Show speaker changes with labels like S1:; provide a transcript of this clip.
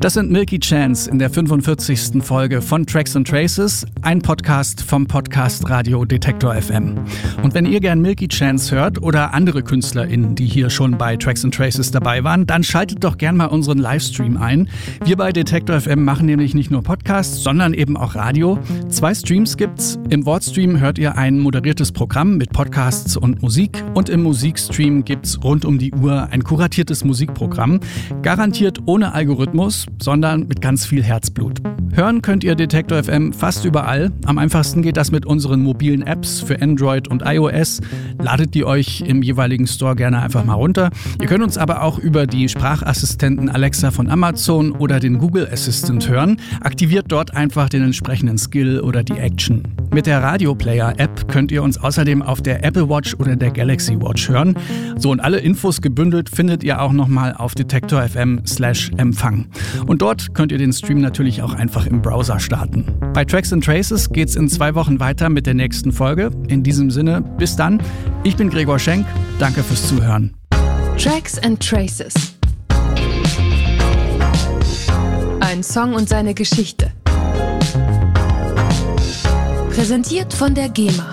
S1: Das sind Milky Chance in der 45. Folge von Tracks and Traces, ein Podcast vom Podcast Radio Detektor FM. Und wenn ihr gern Milky Chance hört oder andere KünstlerInnen, die hier schon bei Tracks and Traces dabei waren, dann schaltet doch gern mal unseren Livestream ein. Wir bei Detektor FM machen nämlich nicht nur Podcasts, sondern eben auch Radio. 2 Streams gibt's. Im Wortstream hört ihr ein moderiertes Programm mit Podcasts und Musik. Und im Musikstream gibt's rund um die Uhr ein kuratiertes Musikprogramm. Garantiert ohne Algorithmus, sondern mit ganz viel Herzblut. Hören könnt ihr Detektor FM fast überall. Am einfachsten geht das mit unseren mobilen Apps für Android und iOS. Ladet die euch im jeweiligen Store gerne einfach mal runter. Ihr könnt uns aber auch über die Sprachassistenten Alexa von Amazon oder den Google Assistant hören. Aktiviert dort einfach den entsprechenden Skill oder die Action. Mit der Radio Player App könnt ihr uns außerdem auf der Apple Watch oder der Galaxy Watch hören. So, und alle Infos gebündelt findet ihr auch nochmal auf Detektor FM/Empfang. Und dort könnt ihr den Stream natürlich auch einfach im Browser starten. Bei Tracks and Traces geht's in 2 Wochen weiter mit der nächsten Folge. In diesem Sinne, bis dann. Ich bin Gregor Schenk. Danke fürs Zuhören.
S2: Tracks and Traces. Ein Song und seine Geschichte. Präsentiert von der GEMA.